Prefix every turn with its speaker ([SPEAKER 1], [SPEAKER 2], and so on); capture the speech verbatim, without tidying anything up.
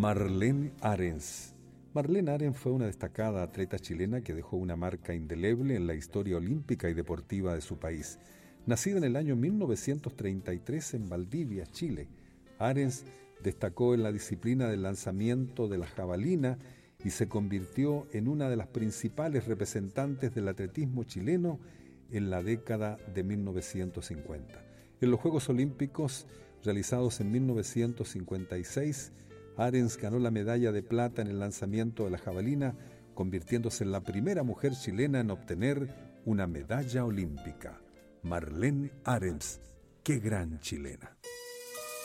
[SPEAKER 1] Marlene Arens. Marlene Arens fue una destacada atleta chilena que dejó una marca indeleble en la historia olímpica y deportiva de su país. Nacida en el año mil novecientos treinta y tres en Valdivia, Chile, Arens destacó en la disciplina del lanzamiento de la jabalina y se convirtió en una de las principales representantes del atletismo chileno en la década de mil novecientos cincuenta. En los Juegos Olímpicos realizados en mil novecientos cincuenta y seis, Arens ganó la medalla de plata en el lanzamiento de la jabalina, convirtiéndose en la primera mujer chilena en obtener una medalla olímpica. Marlene Arens, qué gran chilena.